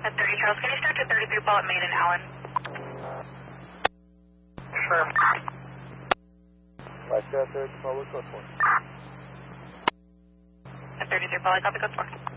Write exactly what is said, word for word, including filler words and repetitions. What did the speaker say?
At thirty Charles, can you start to thirty-three Paul at Main and Allen? Sure. Right there, thirty Paul, what's up for? At thirty-three Paul, I copy code four.